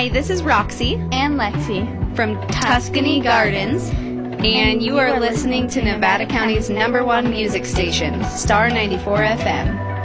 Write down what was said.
Hi, this is Roxy and Lexi from Tuscany Gardens, and you are listening to Nevada County's #1 music station, Star 94 FM.